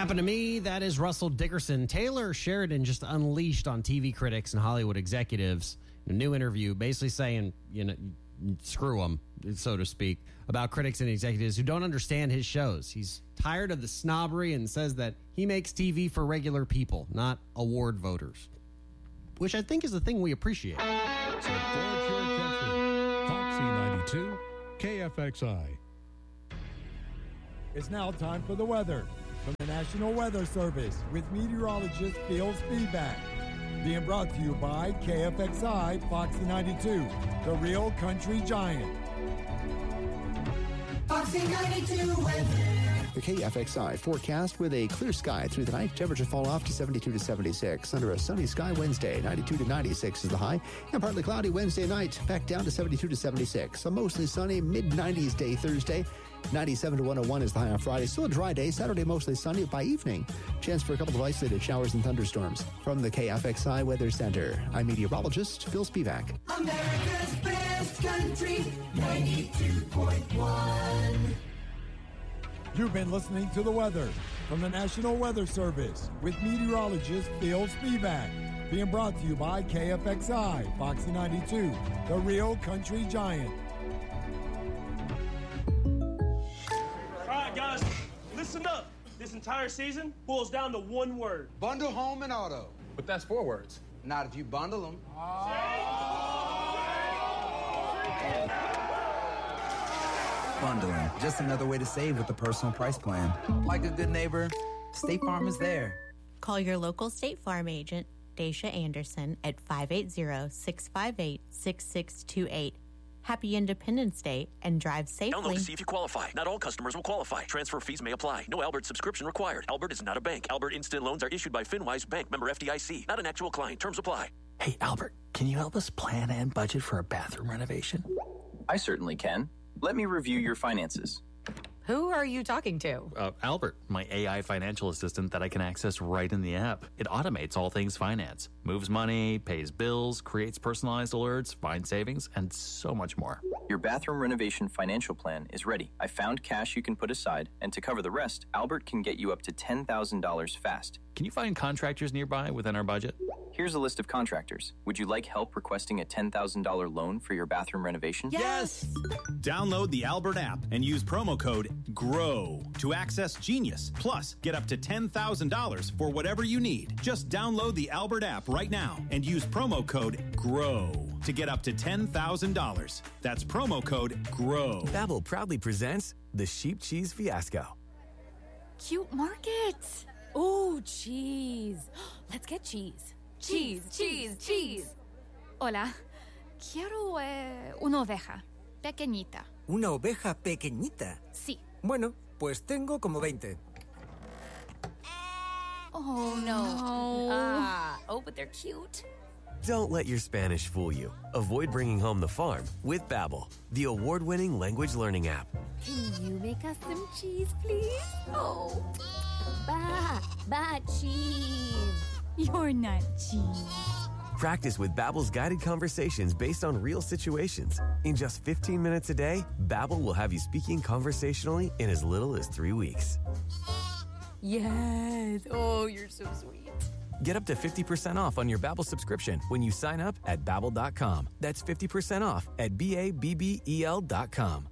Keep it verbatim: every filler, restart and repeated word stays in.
Happened to me, that is Russell Dickerson. Taylor Sheridan just unleashed on T V critics and Hollywood executives in a new interview, basically saying, you know, screw them, so to speak, about critics and executives who don't understand his shows. He's tired of the snobbery and says that he makes T V for regular people, not award voters, which I think is the thing we appreciate. Support your country. Foxy ninety-two, K F X I. It's now time for the weather from the National Weather Service with meteorologist Phil Spivak. Being brought to you by K F X I Foxy ninety-two, the real country giant. Foxy ninety-two weather. The K F X I forecast with a clear sky through the night. Temperature fall off to seventy-two to seventy-six. Under a sunny sky Wednesday, ninety-two to ninety-six is the high. And partly cloudy Wednesday night, back down to seventy-two to seventy-six. A mostly sunny mid-nineties day Thursday. ninety-seven to one oh one is the high on Friday. Still a dry day. Saturday mostly sunny by evening. Chance for a couple of isolated showers and thunderstorms. From the K F X I Weather Center, I'm meteorologist Phil Spivak. America's best country, ninety-two point one. You've been listening to the weather from the National Weather Service with meteorologist Phil Spivak. Being brought to you by K F X I Foxy ninety-two, the real country giant. All right, guys, listen up. This entire season boils down to one word. Bundle home and auto. But that's four words. Not if you bundle them. Bundling, just another way to save with the personal price plan. Like a good neighbor, State Farm is there. Call your local State Farm agent, Dacia Anderson, at five eight zero, six five eight, six six two eight. Happy Independence Day and drive safely. Download to see if you qualify. Not all customers will qualify. Transfer fees may apply. No Albert subscription required. Albert is not a bank. Albert Instant Loans are issued by FinWise Bank, member F D I C. Not an actual client. Terms apply. Hey, Albert, can you help us plan and budget for a bathroom renovation? I certainly can. Let me review your finances. Who are you talking to? Uh, Albert, my A I financial assistant that I can access right in the app. It automates all things finance, moves money, pays bills, creates personalized alerts, finds savings, and so much more. Your bathroom renovation financial plan is ready. I found cash you can put aside, and to cover the rest, Albert can get you up to ten thousand dollars fast. Can you find contractors nearby within our budget? Here's a list of contractors. Would you like help requesting a ten thousand dollars loan for your bathroom renovation? Yes! Download the Albert app and use promo code GROW to access Genius. Plus, get up to ten thousand dollars for whatever you need. Just download the Albert app right now and use promo code GROW to get up to ten thousand dollars. That's promo code GROW. Babbel proudly presents the Sheep Cheese Fiasco. Cute market. Ooh, cheese. Let's get cheese. Cheese, cheese, cheese. Hola. Quiero eh, una oveja. Pequeñita. ¿Una oveja pequeñita? Sí. Bueno, pues tengo como veinte. Oh, no. Ah, oh, but they're cute. Don't let your Spanish fool you. Avoid bringing home the farm with Babbel, the award-winning language learning app. Can you make us some cheese, please? Oh, ba, ba, cheese. You're not cheese. Practice with Babbel's guided conversations based on real situations. In just fifteen minutes a day, Babbel will have you speaking conversationally in as little as three weeks. Yes. Oh, you're so sweet. Get up to fifty percent off on your Babbel subscription when you sign up at Babbel dot com. That's fifty percent off at B A B B E L dot com.